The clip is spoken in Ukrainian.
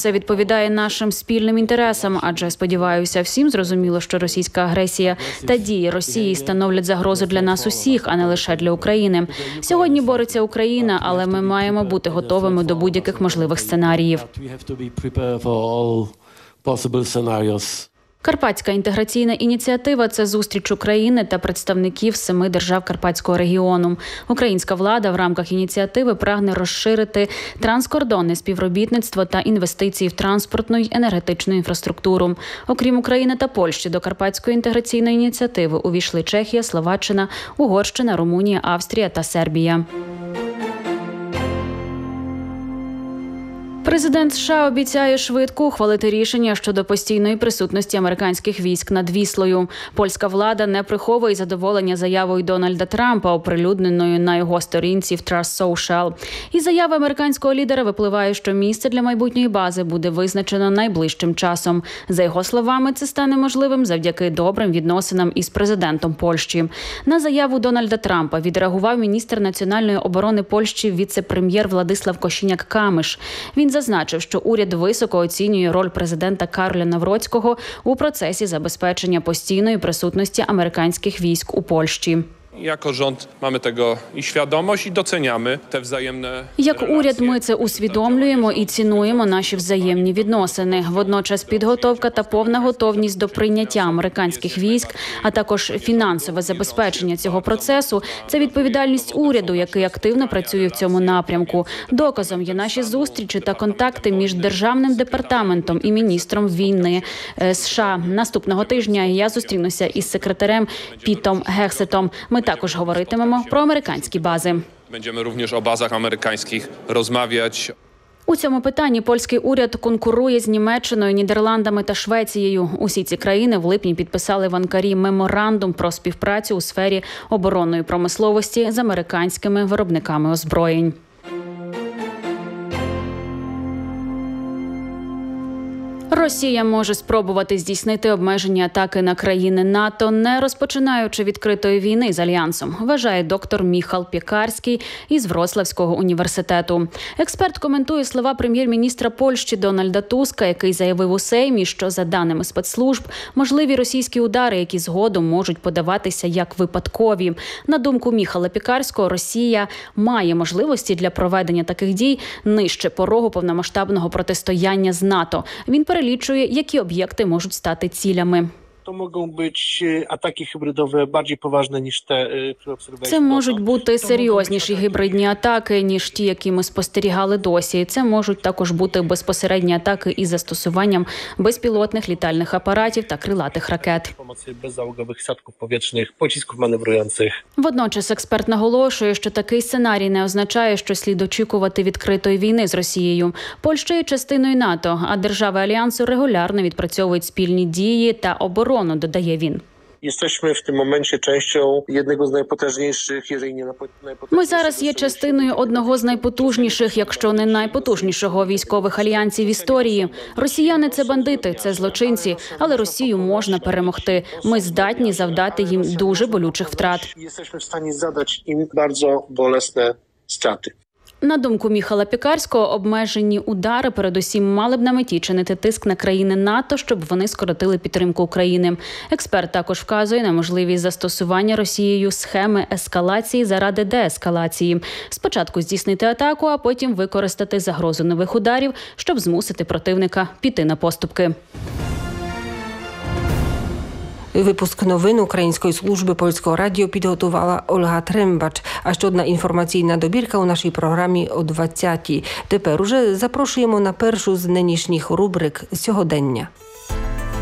це відповідає нашим спільним інтересам, адже, сподіваюся, всім зрозуміло, що російська агресія та дії Росії становлять загрозу для нас усіх, а не лише для України. Сьогодні бореться Україна, але ми маємо бути готовими до будь-яких можливих сценаріїв. Карпатська інтеграційна ініціатива – це зустріч України та представників 7 держав Карпатського регіону. Українська влада в рамках ініціативи прагне розширити транскордонне співробітництво та інвестиції в транспортну й енергетичну інфраструктуру. Окрім України та Польщі, до Карпатської інтеграційної ініціативи увійшли Чехія, Словаччина, Угорщина, Румунія, Австрія та Сербія. Президент США обіцяє швидко ухвалити рішення щодо постійної присутності американських військ над Віслою. Польська влада не приховує задоволення заявою Дональда Трампа, оприлюдненою на його сторінці в Truth Social. Із заяви американського лідера випливає, що місце для майбутньої бази буде визначено найближчим часом. За його словами, це стане можливим завдяки добрим відносинам із президентом Польщі. На заяву Дональда Трампа відреагував міністр національної оборони Польщі віце-прем'єр Владислав Косіняк-Камиш. Він зазначив, що уряд високо оцінює роль президента Кароля Навроцького у процесі забезпечення постійної присутності американських військ у Польщі. Jako rząd mamy tego i świadomość, i doceniamy te wzajemne Як уряд ми це усвідомлюємо і цінуємо наші взаємні відносини. Водночас підготовка та повна готовність до прийняття американських військ, а також фінансове забезпечення цього процесу – це відповідальність уряду, який активно працює в цьому напрямку. Доказом є наші зустрічі та контакти між Державним департаментом і міністром війни США. Наступного тижня я зустрінуся із секретарем Пітом Гексетом. Ми також говоритимемо про американські бази. Będziemy również o bazach amerykańskich rozmawiać. У цьому питанні польський уряд конкурує з Німеччиною, Нідерландами та Швецією. Усі ці країни в липні підписали в Анкарі меморандум про співпрацю у сфері оборонної промисловості з американськими виробниками озброєнь. Росія може спробувати здійснити обмежені атаки на країни НАТО, не розпочинаючи відкритої війни з Альянсом, вважає доктор Міхал Пікарський із Вроцлавського університету. Експерт коментує слова прем'єр-міністра Польщі Дональда Туска, який заявив у Сеймі, що, за даними спецслужб, можливі російські удари, які згодом можуть подаватися як випадкові. На думку Міхала Пікарського, Росія має можливості для проведення таких дій нижче порогу повномасштабного протистояння з НАТО. Він перелічує, які об'єкти можуть стати цілями. To mogą być ataki hybrydowe bardziej poważne niż te, które obserwowaliśmy. Це можуть бути серйозніші гібридні атаки, ніж ті, які ми спостерігали досі. Це можуть також бути безпосередні атаки із застосуванням безпілотних літальних апаратів та крилатих ракет. Pomocy bezzałogowych statków powietrznych, pocisków manewrujących. Водночас експерт наголошує, що такий сценарій не означає, що слід очікувати відкритої війни з Росією. Польща є частиною НАТО, а держави Альянсу регулярно відпрацьовують спільні дії та оборону, додає він. Jesteśmy w tym momencie częścią jednego z najpotężniejszych, jeżeli nie najpotężniejszych. Ми зараз є частиною одного з найпотужніших, якщо не найпотужнішого військових альянсів в історії. Росіяни – це бандити, це злочинці, але Росію можна перемогти. Ми здатні завдати їм дуже болючих втрат. Jesteśmy w stanie zadać im bardzo bolesne straty. На думку Міхала Пікарського, обмежені удари передусім мали б на меті чинити тиск на країни НАТО, щоб вони скоротили підтримку України. Експерт також вказує на можливість застосування Росією схеми ескалації заради деескалації. Спочатку здійснити атаку, а потім використати загрозу нових ударів, щоб змусити противника піти на поступки. Випуск новин Української служби Польського радіо підготувала Ольга Трембач. А ще одна інформаційна добірка у нашій програмі о 20-й. Тепер уже запрошуємо на першу з нинішніх рубрик «Сьогодення».